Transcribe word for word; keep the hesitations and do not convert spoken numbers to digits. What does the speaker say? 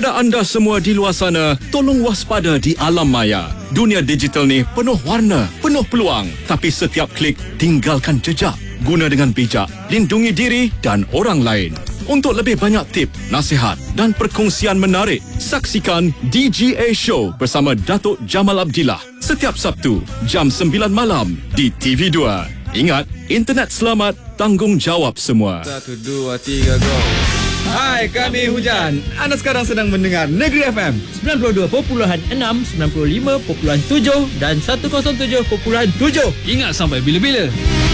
Kepada anda semua di luar sana, tolong waspada di alam maya. Dunia digital ni penuh warna, penuh peluang. Tapi setiap klik, tinggalkan jejak. Guna dengan bijak, lindungi diri dan orang lain. Untuk lebih banyak tip, nasihat dan perkongsian menarik, saksikan D G A Show bersama Datuk Jamal Abdillah setiap Sabtu jam sembilan malam di T V dua. Ingat, internet selamat, tanggungjawab semua. Satu, dua, tiga, go. Hai, kami Hujan. Anda sekarang sedang mendengar Negeri F M sembilan puluh dua perpuluhan enam, sembilan puluh lima perpuluhan tujuh dan seratus tujuh perpuluhan tujuh. Ingat sampai bila-bila.